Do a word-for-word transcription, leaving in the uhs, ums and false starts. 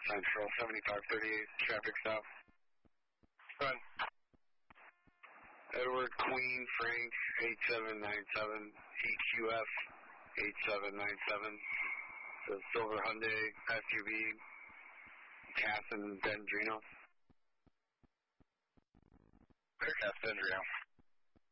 Central, seventy-five thirty-eight, traffic stop. Run. Edward Queen Frank, eight seven nine seven, E Q F, eight seven nine seven. The silver Hyundai S U V, Cass and Dendrino. Clear Cass, Dendrino.